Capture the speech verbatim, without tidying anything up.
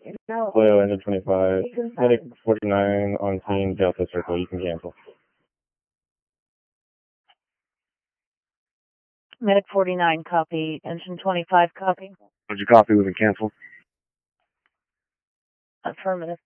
Leo, engine twenty-five. Medic forty-nine on scene, Delta Circle. You can cancel. Medic forty-nine, copy. Engine twenty-five, copy. Would you copy? We can cancel. Affirmative.